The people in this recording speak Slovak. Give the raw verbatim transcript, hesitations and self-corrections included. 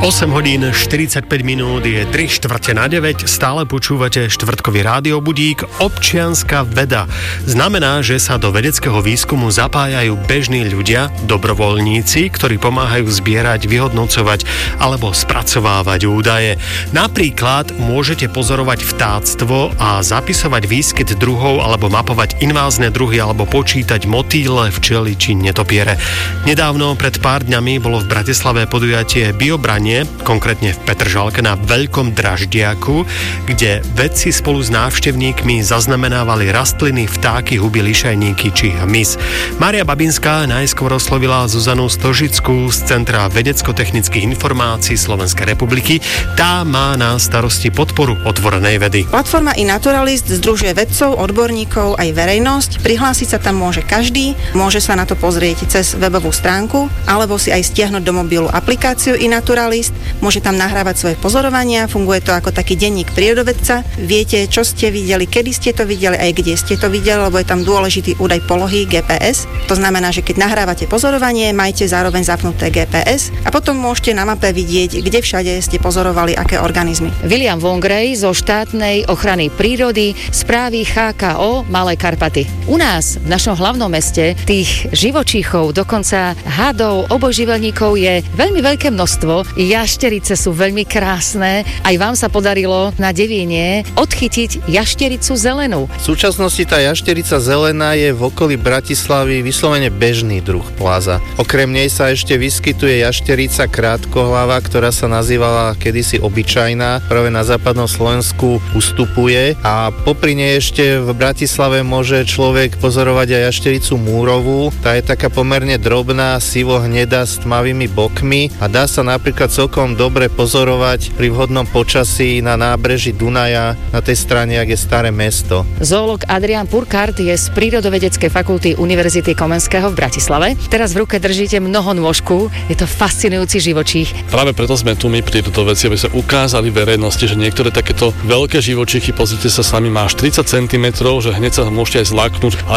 osem hodín štyridsaťpäť minút je tri štvrte na deväť, stále počúvate štvrtkový rádiobudík. Občianska veda znamená, že sa do vedeckého výskumu zapájajú bežní ľudia, dobrovoľníci, ktorí pomáhajú zbierať, vyhodnocovať alebo spracovávať údaje. Napríklad môžete pozorovať vtáctvo a zapisovať výskyt druhov alebo mapovať invázne druhy alebo počítať motýle, včely či netopiere. Nedávno pred pár dňami bolo v Bratislave podujatie Biobranie, konkrétne v Petržalke na Veľkom Draždiaku, kde vedci spolu s návštevníkmi zaznamenávali rastliny, vtáky, huby, lišajníky či hmyz. Mária Babinská najskôr oslovila Zuzanu Stožickú z Centra vedecko-technických informácií Slovenskej republiky. Tá má na starosti podporu otvorenej vedy. Platforma iNaturalist združuje vedcov, odborníkov aj verejnosť. Prihlásiť sa tam môže každý, môže sa na to pozrieť cez webovú stránku alebo si aj stiahnuť do mobilu aplikáciu iNaturalist. Môže tam nahrávať svoje pozorovania, funguje to ako taký denník prírodovedca. Viete, čo ste videli, kedy ste to videli, aj kde ste to videli, lebo je tam dôležitý údaj polohy gé pé es. To znamená, že keď nahrávate pozorovanie, majte zároveň zapnuté gé pé es a potom môžete na mape vidieť, kde všade ste pozorovali aké organizmy. William Vongrej zo štátnej ochrany prírody správy há ká ó Malé Karpaty. U nás, v našom hlavnom meste, tých živočíchov, dokonca hadov, obojživelníkov je veľmi veľké množstvo. Jašterice sú veľmi krásne. Aj vám sa podarilo na Devíne odchytiť jaštericu zelenú. V súčasnosti tá jašterica zelená je v okolí Bratislavy vyslovene bežný druh pláza. Okrem nej sa ešte vyskytuje jašterica krátkohlava, ktorá sa nazývala kedysi obyčajná. Práve na západnom Slovensku ustupuje a popri nej ešte v Bratislave môže človek pozorovať aj jaštericu múrovú. Tá je taká pomerne drobná, sivo-hnedá s tmavými bokmi a dá sa napríklad celkom dobre pozorovať pri vhodnom počasí na nábreží Dunaja na tej strane, ak je Staré mesto. Zoológ Adrián Purkart je z Prírodovedeckej fakulty Univerzity Komenského v Bratislave. Teraz v ruke držíte mnohonôžku, je to fascinujúci živočích. Práve preto sme tu my prírodovedci, aby sme ukázali verejnosti, že niektoré takéto veľké živočichy, pozrite sa sami, má až tridsať centimetrov, že hneď sa môžete aj zláknuť.